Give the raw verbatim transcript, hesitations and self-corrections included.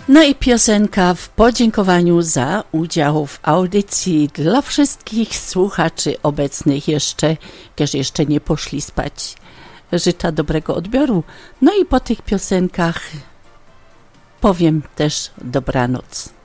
No i piosenka w podziękowaniu za udział w audycji dla wszystkich słuchaczy obecnych jeszcze, którzy jeszcze nie poszli spać. Życzę dobrego odbioru. No i po tych piosenkach powiem też dobranoc.